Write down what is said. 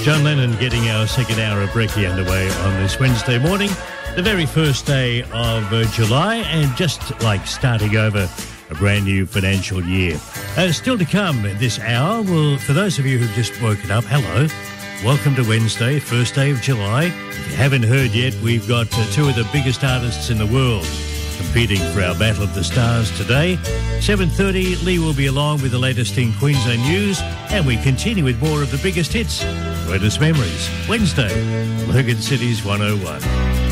John Lennon getting our second hour of Brekkie underway on this Wednesday morning, the very first day of July, and just like starting over a brand new financial year. Still to come this hour, well, for those of you who've just woken up, hello. Welcome to Wednesday, first day of July. If you haven't heard yet, we've got two of the biggest artists in the world competing for our Battle of the Stars today. 7:30, Lee will be along with the latest in Queensland news, and we continue with more of the biggest hits. Greatest memories, Wednesday, Logan City's 101.